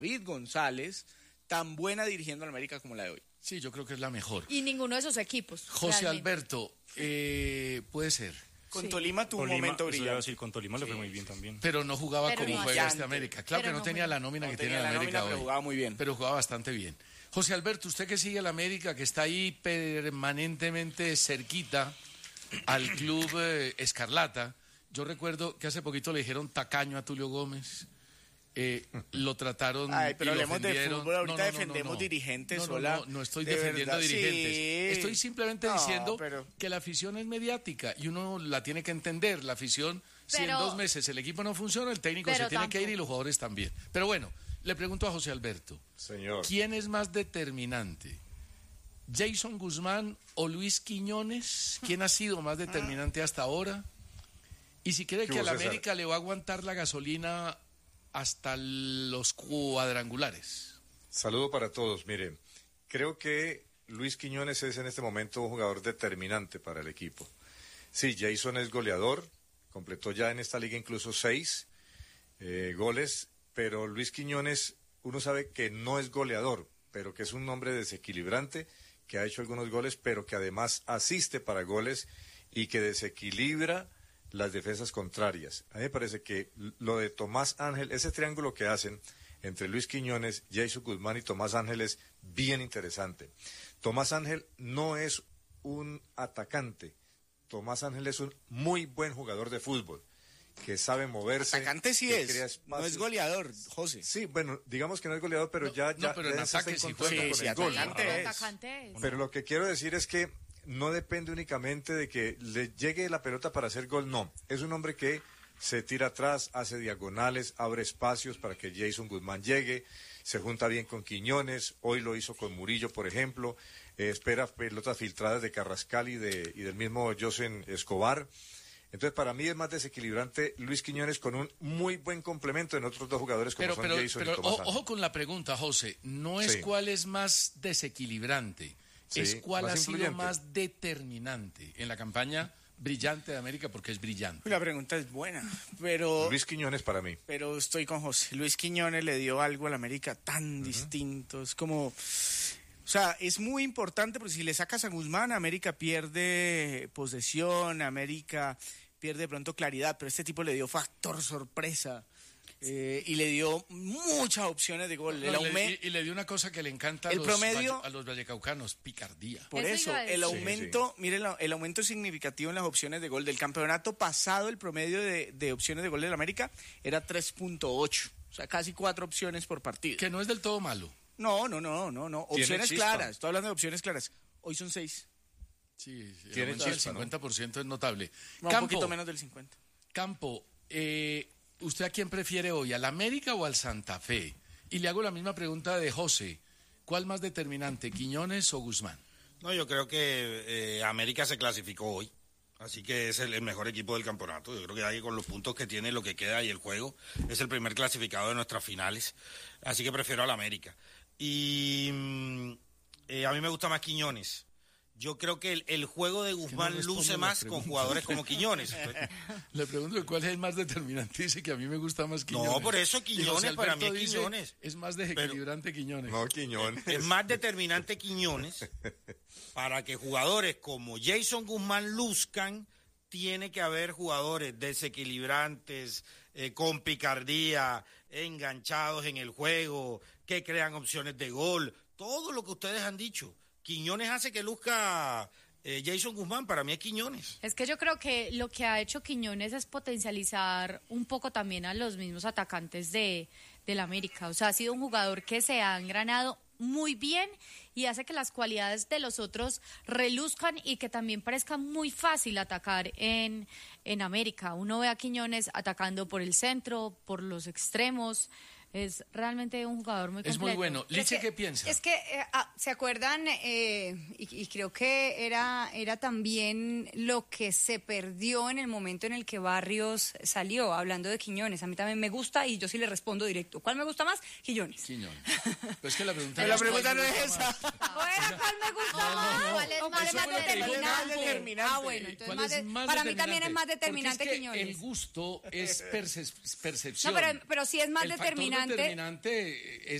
David González tan buena dirigiendo a la América como la de hoy. Sí, yo creo que es la mejor. Y ninguno de esos equipos. José realmente. Alberto, puede ser. Con Tolima tuvo un momento brillante. Sí, con Tolima le fue muy bien también. Pero no jugaba Pero como no juega brillante. este América. Claro Pero que no no tenía jugaba. la nómina No que tenía tiene el la América nómina, pero hoy. jugaba muy bien. Pero jugaba bastante bien. José Alberto, usted que sigue al América, que está ahí permanentemente cerquita al club Escarlata. Yo recuerdo que hace poquito le dijeron tacaño a Tulio Gómez. Lo trataron Ay, pero y lo hablemos de ofendieron. fútbol, ahorita No, defendemos dirigentes, no, hola. no estoy De defendiendo verdad, dirigentes. sí. Estoy simplemente No, diciendo pero- que la afición es mediática y uno la tiene que entender. La afición, si en Pero- 2 meses el equipo no funciona, el técnico se Pero tiene que ir y tampoco. los jugadores también. Pero bueno, le pregunto a José Alberto, Señor. ¿quién es más determinante? ¿Jason Guzmán o Luis Quiñones? ¿Quién ha sido más determinante hasta ahora? Y si cree ¿Qué que a hubo, la César? América le va a aguantar la gasolina hasta los cuadrangulares. Saludo para todos. Mire, creo que Luis Quiñones es en este momento un jugador determinante para el equipo. Sí, Jason es goleador, completó ya en esta liga incluso 6 goles, pero Luis Quiñones, uno sabe que no es goleador, pero que es un hombre desequilibrante, que ha hecho algunos goles, pero que además asiste para goles y que desequilibra las defensas contrarias. A mí me parece que lo de Tomás Ángel, ese triángulo que hacen entre Luis Quiñones, Jason Guzmán y Tomás Ángel es bien interesante. Tomás Ángel no es un atacante, Tomás Ángel es un muy buen jugador de fútbol, que sabe moverse. Atacante sí que es, crea no espacios. es goleador, José. Sí, bueno, digamos que no es goleador, pero No, ya pero en ya se ataque está sí encontrando juega. con Sí, el gol. atacante Pero es. atacante es. Pero lo que quiero decir es que no depende únicamente de que le llegue la pelota para hacer gol, no. Es un hombre que se tira atrás, hace diagonales, abre espacios para que Jason Guzmán llegue, se junta bien con Quiñones, hoy lo hizo con Murillo, por ejemplo, espera pelotas filtradas de Carrascal y del mismo Josen Escobar. Entonces, para mí es más desequilibrante Luis Quiñones con un muy buen complemento en otros dos jugadores como son Jason y Tomás Ángel. Ojo con la pregunta, José. No es Sí. cuál es más desequilibrante, Sí, es cuál más ha sido influyente. más determinante en la campaña brillante de América, porque es brillante. La pregunta es buena, pero Luis Quiñones para mí. estoy con José. Luis Quiñones le dio algo a la América tan distinto. Es como, o sea, es muy importante porque si le sacas a Guzmán, América pierde posesión, América pierde de pronto claridad, pero este tipo le dio factor sorpresa y le dio muchas opciones de gol. El Y le dio una cosa que le encanta a el los, promedio- a los vallecaucanos, picardía. Por Eso eso, iba a decir. el aumento, miren, el aumento significativo en las opciones de gol del campeonato pasado, el promedio de opciones de gol del América era 3.8, o sea, casi 4 opciones por partido. Que no es del todo malo. No, opciones chispa. claras, estoy hablando de opciones claras. Hoy son 6, Sí, el Tiene aumento del chispa, ¿no? 50% es notable. un poquito menos del 50. Campo, ¿usted a quién prefiere hoy, al América o al Santa Fe? Y le hago la misma pregunta de José. ¿Cuál más determinante, Quiñones o Guzmán? No, yo creo que América se clasificó hoy. Así que es el mejor equipo del campeonato. Yo creo que ahí con los puntos que tiene, lo que queda y el juego, es el primer clasificado de nuestras finales. Así que prefiero al América. Y a mí me gusta más Quiñones. Yo creo que el juego de Guzmán responde luce la más con pregunta. jugadores como Quiñones. Le pregunto cuál es el más determinante. Dice que a mí me gusta más Quiñones. No, por eso Y Quiñones, José para mí Alberto es dice, Quiñones. es más desequilibrante Quiñones. No, Quiñones. Es más determinante Quiñones para que jugadores como Jason Guzmán luzcan. Tiene que haber jugadores desequilibrantes, con picardía, enganchados en el juego, que crean opciones de gol. Todo lo que ustedes han dicho. Quiñones hace que luzca Jason Guzmán, para mí es Quiñones. Es que yo creo que lo que ha hecho Quiñones es potencializar un poco también a los mismos atacantes del América. O sea, ha sido un jugador que se ha engranado muy bien y hace que las cualidades de los otros reluzcan y que también parezca muy fácil atacar en América. Uno ve a Quiñones atacando por el centro, por los extremos. Es realmente un jugador muy completo. Es muy bueno. Liche, ¿qué piensa? Es que, ¿se acuerdan? Y creo que era también lo que se perdió en el momento en el que Barrios salió, hablando de Quiñones. A mí también me gusta y yo sí le respondo directo. ¿Cuál me gusta más? Quiñones. Quiñones. Pues que la pregunta, Pero la pregunta no es esa. Bueno, ¿cuál me gusta más? ¿Cuál es ¿O más determinante? determinante? Ah, bueno, entonces ¿cuál es más para mí también determinante? es más determinante Porque es que Quiñones. el gusto es percepción. No, pero sí es más El factor determinante determinante. determinante